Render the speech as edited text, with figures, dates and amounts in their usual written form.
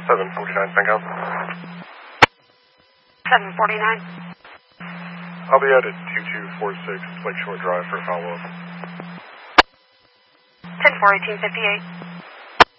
749 Senko. 749. I'll be out at 2246 Lakeshore Drive for a follow-up. 10-4, 1858.